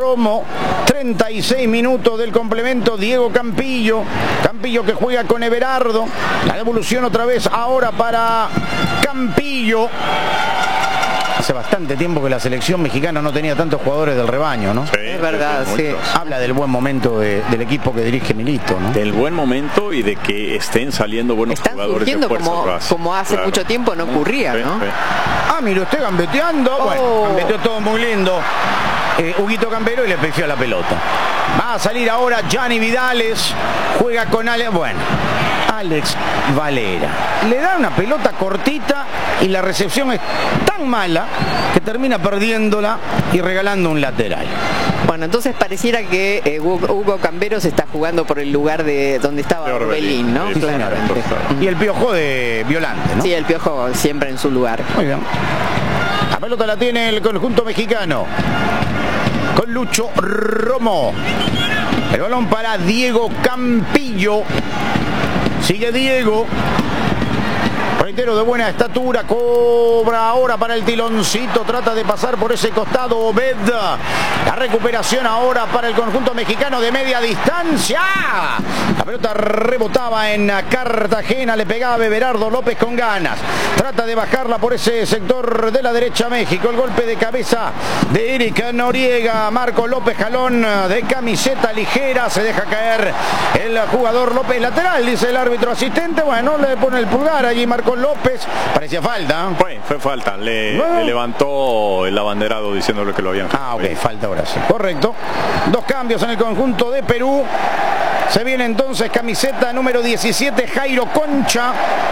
Romo. 36 minutos del complemento. Diego Campillo. Campillo que juega con Everardo. La devolución otra vez ahora para Campillo. Hace bastante tiempo que la selección mexicana no tenía tantos jugadores del rebaño, ¿no? Sí, es verdad, sí. Habla del buen momento del equipo que dirige Milito, ¿no? Del buen momento y de que estén saliendo buenos jugadores de fuerzas como hace mucho tiempo no ocurría, ¿no? Sí. Ah, mire usted gambeteando. Bueno, gambeteó todo muy lindo. Huguito Campero y le pifió la pelota. Va a salir ahora Gianni Vidales. Juega con Alex. Bueno, Alex Valera. Le da una pelota cortita y la recepción es tan mala que termina perdiéndola y regalando un lateral. Bueno, entonces pareciera que Hugo Campero se está jugando por el lugar de donde estaba Orbelín, ¿no? Sí, claramente. Y el Piojo de Violante, ¿no? Sí, el Piojo siempre en su lugar. Muy bien. La pelota la tiene el conjunto mexicano con Lucho Romo. El balón para Diego Campillo. Sigue Diego. Reitero, de buena estatura, cobra ahora para el tiloncito, trata de pasar por ese costado Obed. La recuperación ahora para el conjunto mexicano de media distancia. La pelota rebotaba en Cartagena, le pegaba Everardo López con ganas. Trata de bajarla por ese sector de la derecha México. El golpe de cabeza de Eric Noriega. Marco López, jalón de camiseta ligera. Se deja caer el jugador López, lateral, dice el árbitro asistente. Bueno, le pone el pulgar allí Marco López. Parecía falta. Fue falta. Le levantó el abanderado diciéndole que lo habían. Ah, ok, falta ahora sí. Correcto. Dos cambios en el conjunto de Perú. Se viene entonces camiseta número 17, Jairo Concha.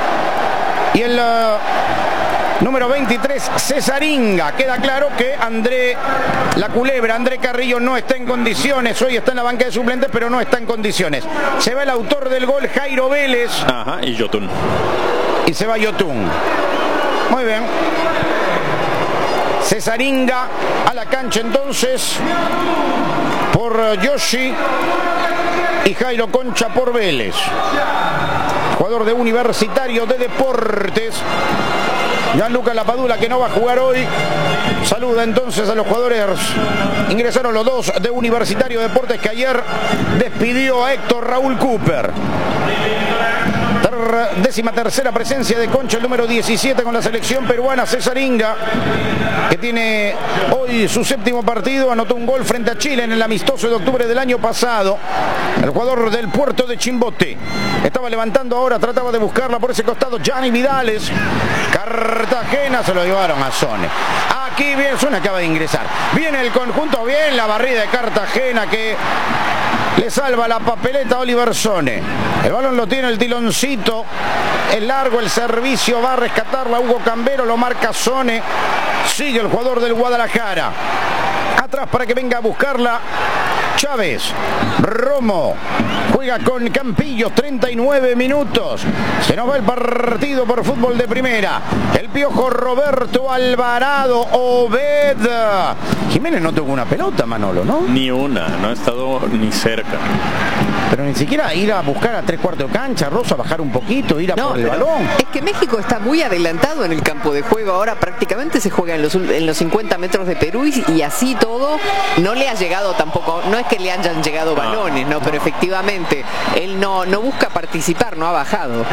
Y el número 23, Cesaringa. Queda claro que la culebra, André Carrillo, no está en condiciones. Hoy está en la banca de suplentes, pero no está en condiciones. Se va el autor del gol, Jairo Vélez. Ajá, y Yotun. Y se va Yotun. Muy bien. Cesaringa a la cancha entonces por Yoshi y Jairo Concha por Vélez. Jugador de Universitario de Deportes. Gianluca Lapadula, que no va a jugar hoy. Saluda entonces a los jugadores. Ingresaron los dos de Universitario de Deportes, que ayer despidió a Héctor Raúl Cooper. 13ª presencia de Concha, el número 17 con la selección peruana. Cesaringa, que tiene hoy su 7º partido, anotó un gol frente a Chile en el amistoso de octubre del año pasado. El jugador del Puerto de Chimbote estaba levantando ahora, trataba de buscarla por ese costado Gianni Vidales. Cartagena, se lo llevaron a Sone. Aquí bien, Sone acaba de ingresar. Viene el conjunto, bien la barrida de Cartagena, que le salva la papeleta a Oliver Sone. El balón lo tiene el tiloncito. Es largo el servicio. Va a rescatarla Hugo Campero. Lo marca Sone. Sigue el jugador del Guadalajara. Atrás para que venga a buscarla Chávez. Romo juega con Campillo. 39 minutos. Se nos va el partido por fútbol de primera. El Piojo Roberto Alvarado. Obed. Jiménez no tocó una pelota, Manolo, ¿no? Ni una, no ha estado ni cerca. Pero ni siquiera ir a buscar a 3/4 de cancha, Rosa, bajar un poquito, ir a por el balón. Es que México está muy adelantado en el campo de juego. Ahora prácticamente se juega en los 50 metros de Perú y así todo no le ha llegado tampoco. No es que le hayan llegado balones, ¿no? Pero efectivamente él no busca participar, no ha bajado.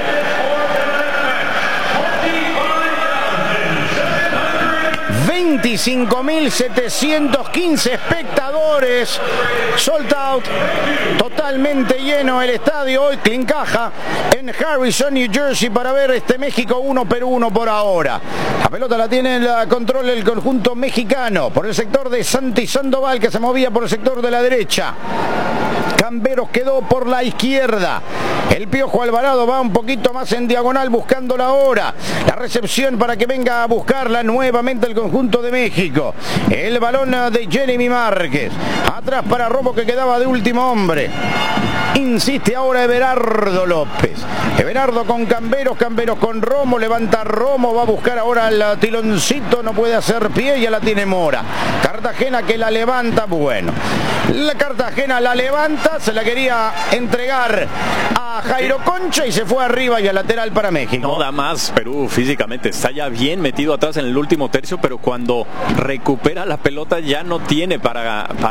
25.715 espectadores. Sold out. Totalmente lleno el estadio hoy. Clincaja en Harrison, New Jersey, para ver este México 1, Perú 1 por ahora. La pelota la tiene en la control el conjunto mexicano por el sector de Santi Sandoval, que se movía por el sector de la derecha. Camberos quedó por la izquierda. El Piojo Alvarado va un poquito más en diagonal buscándola ahora. La recepción para que venga a buscarla nuevamente el conjunto de México. El balón de Jeremy Márquez. Atrás para Romo, que quedaba de último hombre. Insiste ahora Everardo López. Everardo con Camberos, Camberos con Romo. Levanta Romo, va a buscar ahora el tiloncito. No puede hacer pie, ya la tiene Mora. Cartagena que la levanta. Bueno, la Cartagena la levanta. Se la quería entregar a Jairo Concha y se fue arriba y al lateral para México. No da más Perú físicamente. Está ya bien metido atrás en el último tercio, pero cuando recupera la pelota ya no tiene para